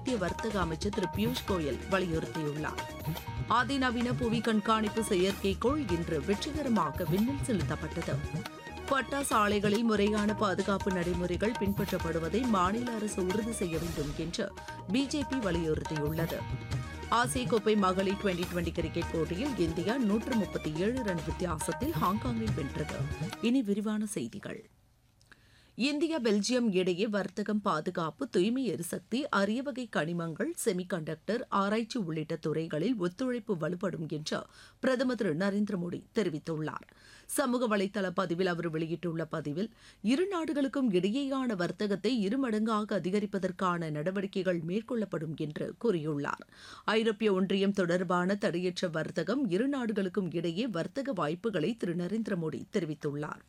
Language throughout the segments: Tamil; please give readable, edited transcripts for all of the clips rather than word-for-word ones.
மத்திய வர்த்தக அமைச்சர் திரு பியூஷ் கோயல் வலியுறுத்தியுள்ளார். அதிநவீன புவி கண்காணிப்பு செயற்கைக்கோள் இன்று வெற்றிகரமாக விண்ணில் செலுத்தப்பட்டது. பட்டாசு ஆலைகளில் முறையான பாதுகாப்பு நடைமுறைகள் பின்பற்றப்படுவதை மாநில அரசு உறுதி செய்ய வேண்டும் என்று பிஜேபி வலியுறுத்தியுள்ளது. ஆசிய கோப்பை மகளிர் டுவெண்டி கிரிக்கெட் போட்டியில் இந்தியா 137 ரன் வித்தியாசத்தில் ஹாங்காங்கை வென்றது. இனி விரிவான செய்திகள். இந்தியா பெல்ஜியம் இடையே வர்த்தகம், பாதுகாப்பு, தூய்மை எரிசக்தி, அரிய வகை கனிமங்கள், செமிகண்டக்டர் ஆராய்ச்சி உள்ளிட்ட துறைகளில் ஒத்துழைப்பு வலுப்படும் என்று பிரதமர் திரு நரேந்திர மோடி தெரிவித்துள்ளார். சமூக வலைதள பதிவில் அவர் வெளியிட்டுள்ள பதிவில், இரு நாடுகளுக்கும் இடையேயான வர்த்தகத்தை இருமடங்காக அதிகரிப்பதற்கான நடவடிக்கைகள் மேற்கொள்ளப்படும் என்று கூறியுள்ளார். ஐரோப்பிய ஒன்றியம் தொடர்பான தடையற்ற வர்த்தகம், இரு நாடுகளுக்கும் இடையே வர்த்தக வாய்ப்புகளை திரு நரேந்திர மோடி தெரிவித்துள்ளார்.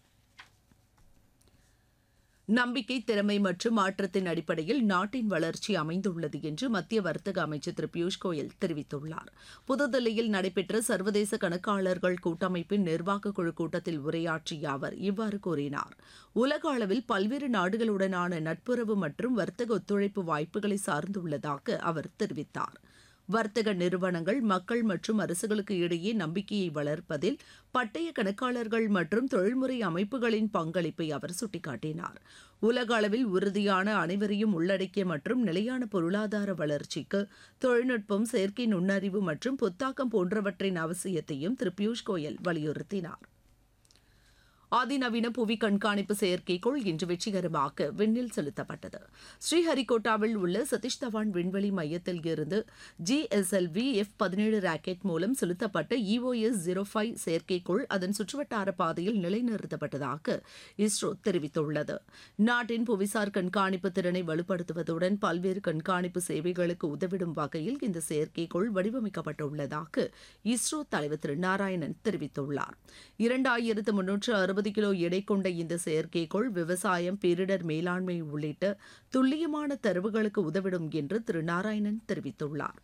நம்பிக்கை, திறமை மற்றும் மாற்றத்தின் அடிப்படையில் நாட்டின் வளர்ச்சி அமைந்துள்ளது என்று மத்திய வர்த்தக அமைச்சர் திரு பியூஷ் கோயல் தெரிவித்துள்ளார். புதுதில்லியில் நடைபெற்ற சர்வதேச கணக்காளர்கள் கூட்டமைப்பின் நிர்வாகக் குழு கூட்டத்தில் உரையாற்றிய அவர் இவ்வாறு கூறினார். உலக அளவில் பல்வேறு நாடுகளுடனான நட்புறவு மற்றும் வர்த்தக ஒத்துழைப்பு வாய்ப்புகளை சார்ந்துள்ளதாக அவர் தெரிவித்தார். வர்த்தக நிறுவனங்கள், மக்கள் மற்றும் அரசுகளுக்கு இடையே நம்பிக்கையை வளர்ப்பதில் பட்டய கணக்காளர்கள் மற்றும் தொழில்முறை அமைப்புகளின் பங்களிப்பை அவர் சுட்டிக்காட்டினார். உலக அளவில் உறுதியான, அனைவரையும் உள்ளடக்கிய மற்றும் நிலையான பொருளாதார வளர்ச்சிக்கு தொழில்நுட்பம், செயற்கை நுண்ணறிவு மற்றும் புத்தாக்கம் போன்றவற்றின் அவசியத்தையும் திரு பியூஷ் கோயல் வலியுறுத்தினார். அதிநவீன புவி கண்காணிப்பு செயற்கைக்கோள் இன்று வெற்றிகரமாக விண்ணில் செலுத்தப்பட்டது. ஸ்ரீஹரிகோட்டாவில் உள்ள சதீஷ் தவான் விண்வெளி மையத்தில் இருந்து GSLV F-17 ராக்கெட் மூலம் செலுத்தப்பட்ட EOS-05 செயற்கைக்கோள் அதன் சுற்றுவட்டார பாதையில் நிலைநிறுத்தப்பட்டதாக இஸ்ரோ தெரிவித்துள்ளது. நாட்டின் புவிசார் கண்காணிப்பு திறனை வலுப்படுத்துவதுடன் பல்வேறு கண்காணிப்பு சேவைகளுக்கு உதவிடும் வகையில் இந்த செயற்கைக்கோள் வடிவமைக்கப்பட்டுள்ளதாக இஸ்ரோ தலைவர் திரு நாராயணன் தெரிவித்துள்ளார். 2360 கிலோ எடை கொண்ட இந்த செயற்கைக்கோள் விவசாயம், பேரிடர் மேலாண்மை உள்ளிட்ட துல்லியமான தரவுகளுக்கு உதவிடும் என்று திரு நாராயணன் தெரிவித்துள்ளார்.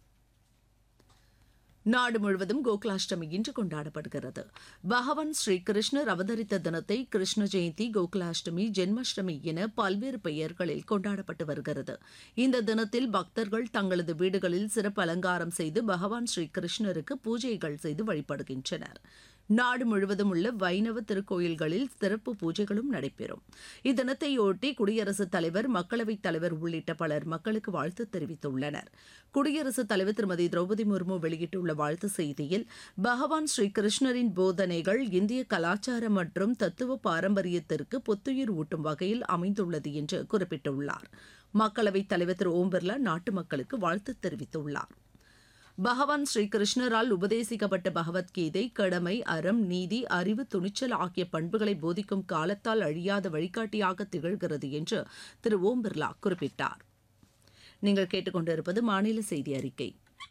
நாடு முழுவதும் கோகுலாஷ்டமி இன்று கொண்டாடப்படுகிறது. பகவான் ஸ்ரீ கிருஷ்ணர் அவதரித்த தினத்தை கிருஷ்ண ஜெயந்தி, கோகுலாஷ்டமி, ஜென்மாஷ்டமி என பல்வேறு பெயர்களில் கொண்டாடப்பட்டு வருகிறது. இந்த தினத்தில் பக்தர்கள் தங்களது வீடுகளில் சிறப்பு அலங்காரம் செய்து பகவான் ஸ்ரீ கிருஷ்ணருக்கு பூஜைகள் செய்து வழிபடுகின்றனர். நாடு முழுவதும் உள்ள வைணவ திருக்கோயில்களில் சிறப்பு பூஜைகளும் நடைபெறும். இத்தினத்தையொட்டி குடியரசுத் தலைவர், மக்களவைத் தலைவர் உள்ளிட்ட பலர் மக்களுக்கு வாழ்த்து தெரிவித்துள்ளனர். குடியரசுத் தலைவர் திருமதி திரௌபதி முர்மு வெளியிட்டுள்ள வாழ்த்து செய்தியில், பகவான் ஸ்ரீ கிருஷ்ணரின் போதனைகள் இந்திய கலாச்சாரம் மற்றும் தத்துவ பாரம்பரியத்திற்கு புத்துயிர் ஊட்டும் வகையில் அமைந்துள்ளது என்று குறிப்பிட்டுள்ளார். மக்களவைத் தலைவர் திரு ஓம் பிர்லா நாட்டு மக்களுக்கு வாழ்த்து தெரிவித்துள்ளார். பகவான் ஸ்ரீ கிருஷ்ணரால் உபதேசிக்கப்பட்ட பகவத்கீதை கடமை, அறம், நீதி, அறிவு, துணிச்சல் ஆகிய பண்புகளை போதிக்கும் காலத்தால் அழியாத வழிகாட்டியாக திகழ்கிறது என்று திரு ஓம் பிர்லா குறிப்பிட்டார். நீங்கள் கேட்டுக்கொண்டிருப்பது மாநில செய்தி அறிக்கை.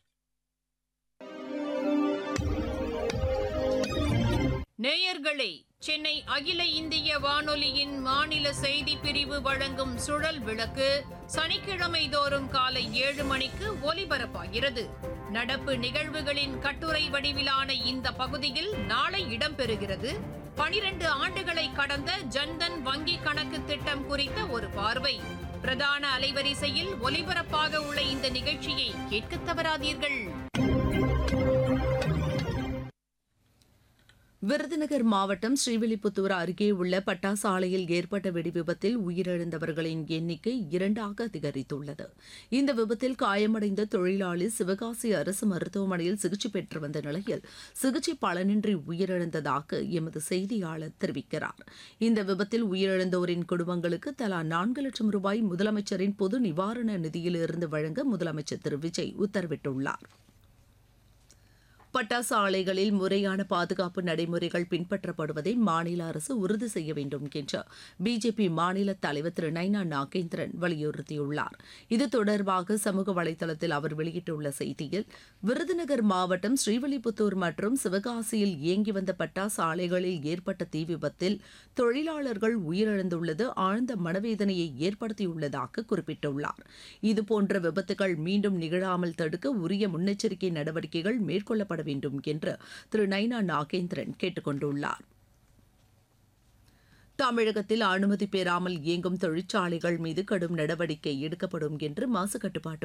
நேயர்களே, சென்னை அகில இந்திய வானொலியின் மாநில செய்தி பிரிவு வழங்கும் சுழல் விளக்கு சனிக்கிழமை தோறும் காலை 7 மணிக்கு ஒலிபரப்பாகிறது. நடப்பு நிகழ்வுகளின் கட்டுரை வடிவிலான இந்த பகுதியில் நாளை இடம்பெறுகிறது. 12 ஆண்டுகளை கடந்த ஜன்தன் வங்கி கணக்கு திட்டம் குறித்த ஒரு பார்வை. பிரதான அலைவரிசையில் ஒலிபரப்பாக உள்ள இந்த நிகழ்ச்சியை கேட்க தவறாதீர்கள். விருதுநகர் மாவட்டம் ஸ்ரீவில்லிபுத்தூர் அருகே உள்ள பட்டாசு ஆலையில் ஏற்பட்ட வெடிவிபத்தில் உயிரிழந்தவர்களின் எண்ணிக்கை 2ஆக அதிகரித்துள்ளது. இந்த விபத்தில் காயமடைந்த தொழிலாளி சிவகாசி அரசு மருத்துவமனையில் சிகிச்சை பெற்று வந்த நிலையில் சிகிச்சை பலனின்றி உயிரிழந்ததாக எமது செய்தியாளர் தெரிவிக்கிறார். இந்த விபத்தில் உயிரிழந்தோரின் குடும்பங்களுக்கு தலா 4 லட்சம் ரூபாய் முதலமைச்சரின் பொது நிவாரண நிதியிலிருந்து வழங்க முதலமைச்சர் திரு விஜய் உத்தரவிட்டுள்ளார். பட்டாசு ஆலைகளில் முறையான பாதுகாப்பு நடைமுறைகள் பின்பற்றப்படுவதை மாநில அரசு உறுதி செய்ய வேண்டும் என்று பிஜேபி மாநில தலைவர் திரு நைனா நாகேந்திரன் வலியுறுத்தியுள்ளார். இது தொடர்பாக சமூக வலைதளத்தில் அவர் வெளியிட்டுள்ள செய்தியில், விருதுநகர் மாவட்டம் ஸ்ரீவில்லிபுத்தூர் மற்றும் சிவகாசியில் இயங்கி வந்த பட்டாசு ஆலைகளில் ஏற்பட்ட தீ விபத்தில் தொழிலாளர்கள் உயிரிழந்துள்ளது ஆழ்ந்த மனவேதனையை ஏற்படுத்தியுள்ளதாக குறிப்பிட்டுள்ளார். இதுபோன்ற விபத்துகள் மீண்டும் நிகழாமல் தடுக்க உரிய முன்னெச்சரிக்கை நடவடிக்கைகள் மேற்கொள்ளப்பட வேண்டும் என்று திரு நைனா நாகேந்திரன் கேட்டுக் கொண்டுள்ளார். தமிழகத்தில் அனுமதி பெறாமல் இயங்கும் தொழிற்சாலைகள் மீது கடும் நடவடிக்கை எடுக்கப்படும் என்று மாசு கட்டுப்பாட்டு